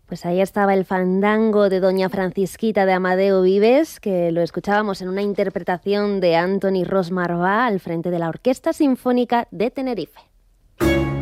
Pues ahí estaba el fandango de Doña Francisquita de Amadeo Vives, que lo escuchábamos en una interpretación de Antoni Ros Marvà al frente de la Orquesta Sinfónica de Tenerife.